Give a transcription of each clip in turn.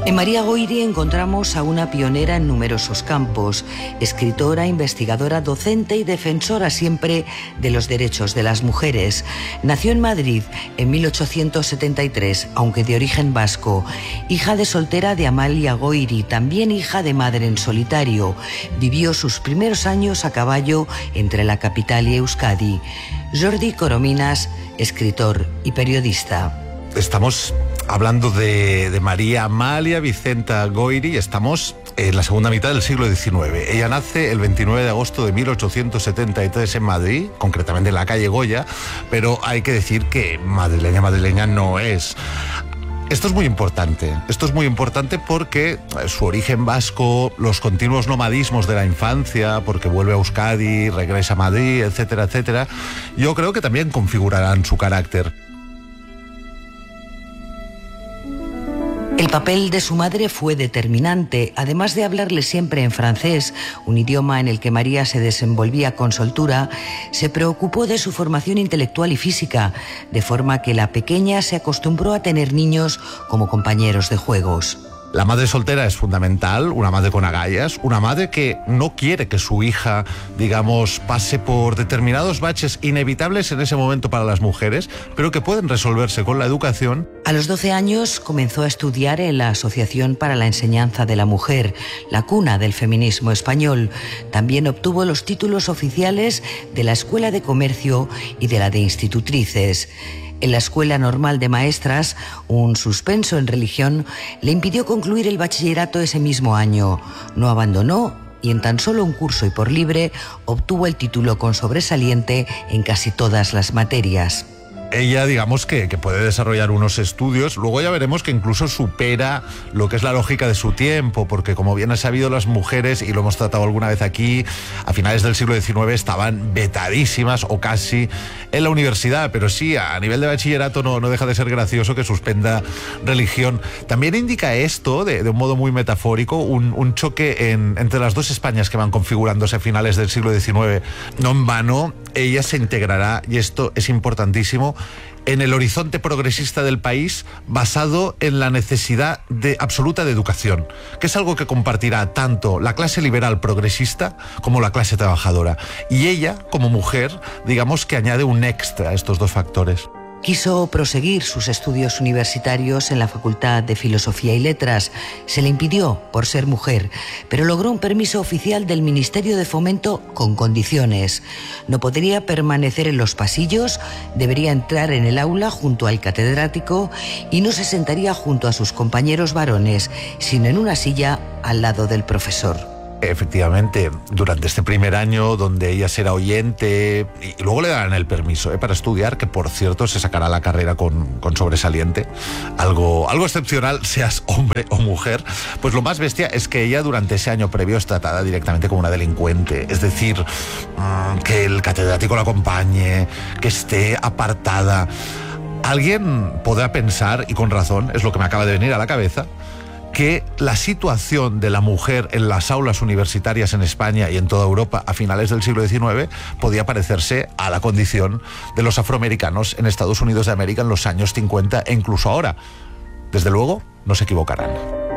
En María Goyri encontramos a una pionera en numerosos campos, escritora, investigadora, docente y defensora siempre de los derechos de las mujeres. Nació en Madrid en 1873, aunque de origen vasco. Hija de soltera de Amalia Goyri, también hija de madre en solitario. Vivió sus primeros años a caballo entre la capital y Euskadi. Jordi Corominas, escritor y periodista. Estamos hablando de María Amalia Vicenta Goyri. Estamos en la segunda mitad del siglo XIX. Ella nace el 29 de agosto de 1873 en Madrid, concretamente en la calle Goya, pero hay que decir que madrileña no es. Esto es muy importante porque su origen vasco, los continuos nomadismos de la infancia, porque vuelve a Euskadi, regresa a Madrid, etcétera, etcétera, yo creo que también configurarán su carácter. El papel de su madre fue determinante. Además de hablarle siempre en francés, un idioma en el que María se desenvolvía con soltura, se preocupó de su formación intelectual y física, de forma que la pequeña se acostumbró a tener niños como compañeros de juegos. La madre soltera es fundamental, una madre con agallas, una madre que no quiere que su hija, digamos, pase por determinados baches inevitables en ese momento para las mujeres, pero que pueden resolverse con la educación. A los 12 años comenzó a estudiar en la Asociación para la Enseñanza de la Mujer, la cuna del feminismo español. También obtuvo los títulos oficiales de la Escuela de Comercio y de la de Institutrices. En la Escuela Normal de Maestras, un suspenso en religión le impidió concluir el bachillerato ese mismo año. No abandonó y en tan solo un curso y por libre obtuvo el título con sobresaliente en casi todas las materias. Ella, digamos que puede desarrollar unos estudios, luego ya veremos que incluso supera lo que es la lógica de su tiempo, porque como bien ha sabido, las mujeres, y lo hemos tratado alguna vez aquí, a finales del siglo XIX estaban vetadísimas o casi en la universidad, pero sí, a nivel de bachillerato no deja de ser gracioso que suspenda religión. También indica esto, de un modo muy metafórico, un choque entre las dos Españas que van configurándose a finales del siglo XIX. No en vano, ella se integrará, y esto es importantísimo, en el horizonte progresista del país, basado en la necesidad absoluta de educación, que es algo que compartirá tanto la clase liberal progresista como la clase trabajadora. Y ella, como mujer, digamos que añade un extra a estos dos factores. Quiso proseguir sus estudios universitarios en la Facultad de Filosofía y Letras. Se le impidió por ser mujer, pero logró un permiso oficial del Ministerio de Fomento con condiciones. No podría permanecer en los pasillos, debería entrar en el aula junto al catedrático y no se sentaría junto a sus compañeros varones, sino en una silla al lado del profesor. Efectivamente, durante este primer año donde ella será oyente y luego le darán el permiso para estudiar, que por cierto se sacará la carrera con sobresaliente, algo excepcional, seas hombre o mujer. Pues lo más bestia es que ella durante ese año previo es tratada directamente como una delincuente, es decir, que el catedrático la acompañe, que esté apartada. Alguien podrá pensar, y con razón, es lo que me acaba de venir a la cabeza, que la situación de la mujer en las aulas universitarias en España y en toda Europa a finales del siglo XIX podía parecerse a la condición de los afroamericanos en Estados Unidos de América en los años 50 e incluso ahora. Desde luego, no se equivocarán.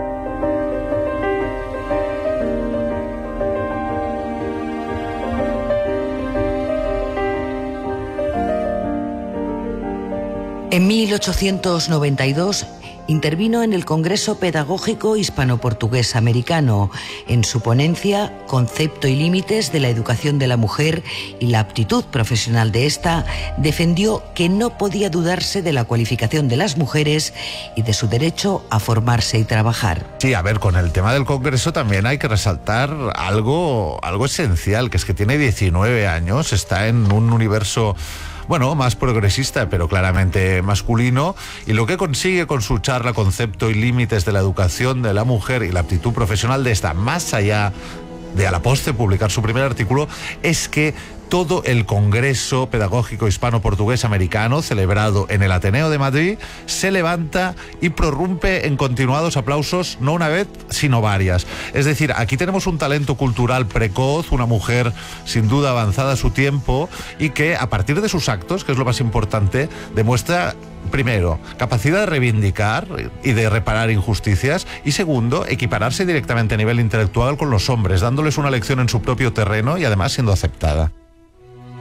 En 1892 intervino en el Congreso Pedagógico Hispano-Portugués Americano. En su ponencia, Concepto y límites de la educación de la mujer y la aptitud profesional de esta, defendió que no podía dudarse de la cualificación de las mujeres y de su derecho a formarse y trabajar. Sí, a ver, con el tema del Congreso también hay que resaltar algo esencial, que es que tiene 19 años, está en un universo, bueno, más progresista, pero claramente masculino, y lo que consigue con su charla Concepto y límites de la educación de la mujer y la aptitud profesional de esta, más allá de a la postre publicar su primer artículo, es que todo el Congreso Pedagógico Hispano-Portugués Americano, celebrado en el Ateneo de Madrid, se levanta y prorrumpe en continuados aplausos, no una vez, sino varias. Es decir, aquí tenemos un talento cultural precoz, una mujer sin duda avanzada a su tiempo y que a partir de sus actos, que es lo más importante, demuestra, primero, capacidad de reivindicar y de reparar injusticias, y segundo, equipararse directamente a nivel intelectual con los hombres, dándoles una lección en su propio terreno y además siendo aceptada.